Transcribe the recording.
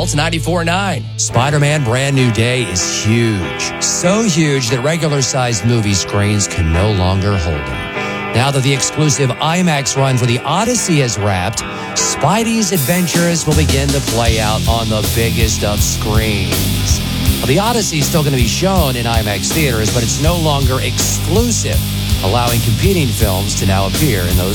Pulse 94.9. Spider-Man Brand New Day is huge. So huge that regular-sized movie screens can no longer hold it. Now that the exclusive IMAX run for the Odyssey has wrapped, Spidey's adventures will begin to play out on the biggest of screens. Well, the Odyssey is still going to be shown in IMAX theaters, but it's no longer exclusive, allowing competing films to now appear in those